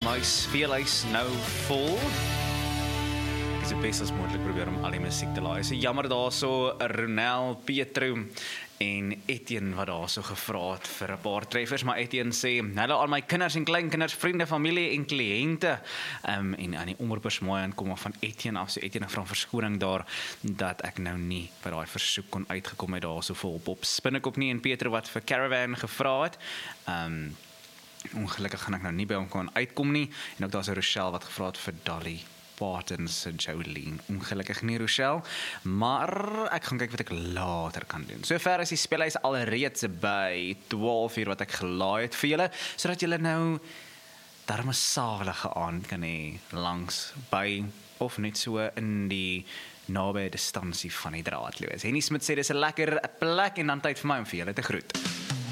my speelhuis nou vol. Ek is het best as moontlik probeer om al die musiek te laai. So jammer daar so Ronel, Pietro en Etienne wat daar so gevra het vir 'n paar treffers, maar Etienne sê, hallo al my kinders en kleinkinders, vriende, familie en kliënte, en aan die omroepers mooi aankom van Etienne af, so Etienne vra verskoning daar, dat ek nou nie by daai versoek kon uitgekom het daar so vol op Spinnekop nie, en Pietro wat vir Caravan gevra het, ongelukkig gaan ek nou nie by hom kon uitkom nie, en ook daar is Rochelle wat gevra het vir Dolly Parton se Jolene. Ongelukkig nie Rochelle, maar ek gaan kyk wat ek later kan doen. Sover is die spelhuis alreeds by 12 uur wat ek gelaai het vir julle, sodat julle nou darm 'n salige aand kan hê langs by of net so in die naby distansie van die draadloos. Henny Smit sê dis 'n lekker plek en dan tyd vir my om vir julle te groet.